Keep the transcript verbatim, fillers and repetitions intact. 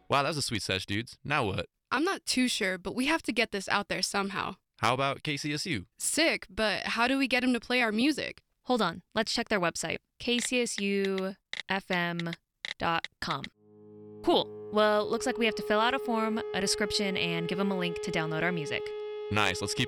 Wow, that was a sweet sesh, dudes. Now what? I'm not too sure, but we have to get this out there somehow. How about K C S U? Sick, but how do we get him to play our music? Hold on, let's check their website, k c s u f m dot com. Cool. Well, looks like we have to fill out a form, a description, and give them a link to download our music. Nice, let's keep